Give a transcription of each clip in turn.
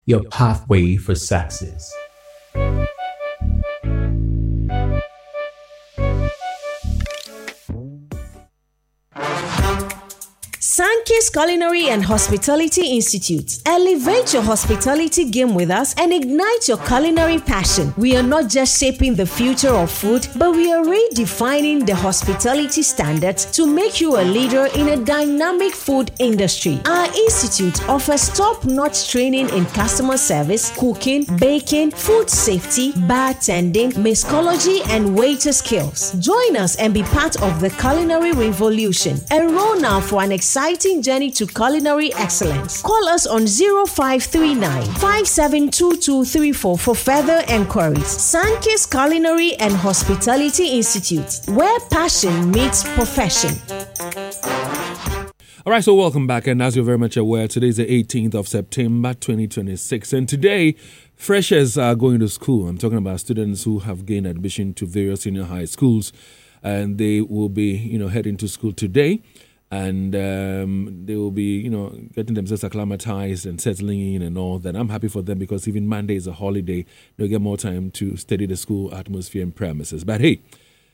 your pathway for success. Sankey's Culinary and Hospitality Institute. Elevate your hospitality game with us and ignite your culinary passion. We are not just shaping the future of food, but we are redefining the hospitality standards to make you a leader in a dynamic food industry. Our institute offers top-notch training in customer service, cooking, baking, food safety, bartending, mixology, and waiter skills. Join us and be part of the culinary revolution. Enroll now for an exciting journey to culinary excellence. Call us on 0539 572234 for further enquiries. Sankey's Culinary and Hospitality Institute, where passion meets profession. All right, so welcome back. And as you're very much aware, today is the 18th of September, 2026. And today, freshers are going to school. I'm talking about students who have gained admission to various senior high schools. And they will be, heading to school today. And they will be, getting themselves acclimatized and settling in and all that. I'm happy for them because even Monday is a holiday. They'll get more time to study the school atmosphere and premises. But hey,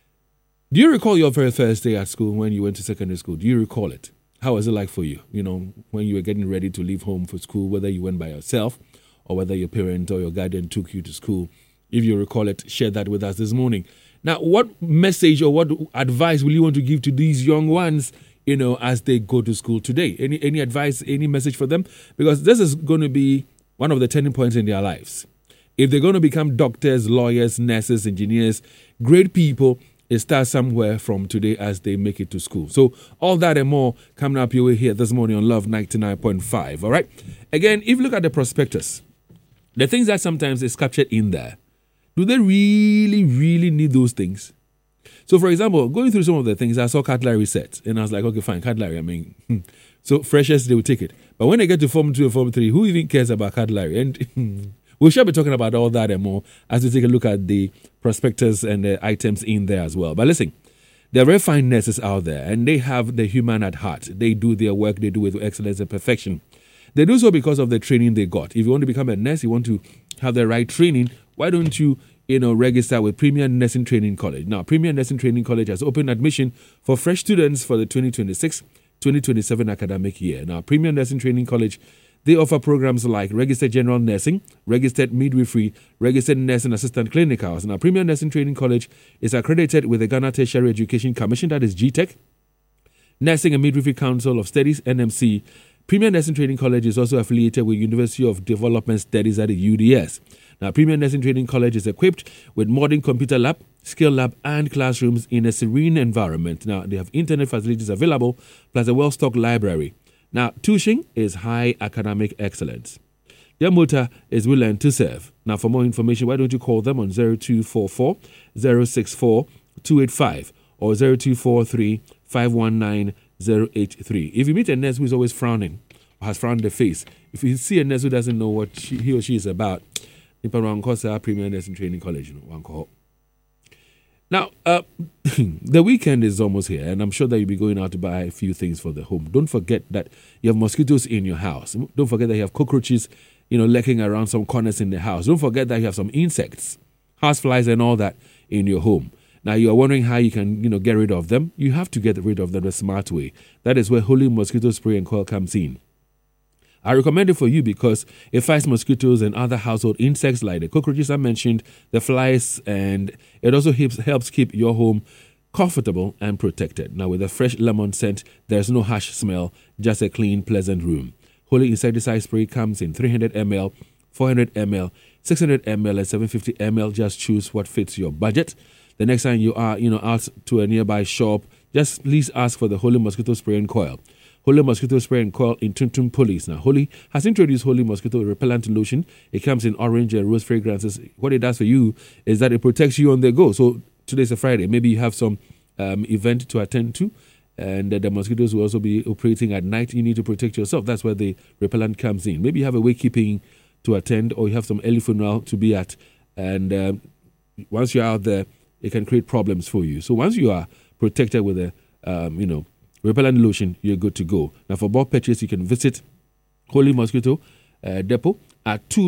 do you recall your very first day at school when you went to secondary school? Do you recall it? How was it like for you? When you were getting ready to leave home for school, whether you went by yourself or whether your parent or your guardian took you to school. If you recall it, share that with us this morning. Now, what message or what advice will you want to give to these young ones, as they go to school today? Any advice, any message for them? Because this is going to be one of the turning points in their lives. If they're going to become doctors, lawyers, nurses, engineers, great people, it starts somewhere from today as they make it to school. So all that and more coming up your way here this morning on Love 99.5. All right. Again, if you look at the prospectus, the things that sometimes is captured in there, do they really, really need those things? So, for example, going through some of the things, I saw cutlery sets, and I was like, okay, fine, cutlery. So freshers, they will take it. But when they get to Form 2 and Form 3, who even cares about cutlery? And we shall be talking about all that and more as we take a look at the prospectus and the items in there as well. But listen, there are very fine nurses out there, and they have the human at heart. They do their work, they do it with excellence and perfection. They do so because of the training they got. If you want to become a nurse, you want to have the right training, why don't you register with Premier Nursing Training College? Now, Premier Nursing Training College has opened admission for fresh students for the 2026-2027 academic year. Now, Premier Nursing Training College, they offer programs like Registered General Nursing, Registered Midwifery, Registered Nursing Assistant Clinicals. Now, Premier Nursing Training College is accredited with the Ghana Tertiary Education Commission, that is GTEC, Nursing and Midwifery Council of Studies, NMC. Premier Nursing Training College is also affiliated with University of Development Studies at the UDS. Now, Premier Nursing Training College is equipped with modern computer lab, skill lab, and classrooms in a serene environment. Now, they have internet facilities available, plus a well-stocked library. Now, tuition is high academic excellence. Their motto is "We learn to serve." Now, for more information, why don't you call them on 0244 064 285 or 0243 519 083. If you meet a nurse who is always frowning or has frowned the face, if you see a nurse who doesn't know what he or she is about, Premier Nursing Training College, one call. Now, the weekend is almost here, and I'm sure that you'll be going out to buy a few things for the home. Don't forget that you have mosquitoes in your house. Don't forget that you have cockroaches, lurking around some corners in the house. Don't forget that you have some insects, houseflies, and all that in your home. Now, you are wondering how you can, get rid of them. You have to get rid of them the smart way. That is where Holy Mosquito Spray and Coil comes in. I recommend it for you because it fights mosquitoes and other household insects like the cockroaches I mentioned, the flies, and it also helps keep your home comfortable and protected. Now, with a fresh lemon scent, there's no harsh smell, just a clean, pleasant room. Holy Insecticide Spray comes in 300 ml, 400 ml, 600 ml, and 750 ml. Just choose what fits your budget. The next time you are, out to a nearby shop, just please ask for the Holy Mosquito Spray and Coil. Holy Mosquito Spray and Coil in Tuntum Police. Now, Holy has introduced Holy Mosquito Repellent Lotion. It comes in orange and rose fragrances. What it does for you is that it protects you on the go. So today's a Friday. Maybe you have some event to attend to, and the mosquitoes will also be operating at night. You need to protect yourself. That's where the repellent comes in. Maybe you have a wakekeeping to attend, or you have some early funeral to be at, and once you're out there, it can create problems for you. So once you are protected with a, repellent lotion, you're good to go. Now, for bulk purchase, you can visit Holy Mosquito Depot at 2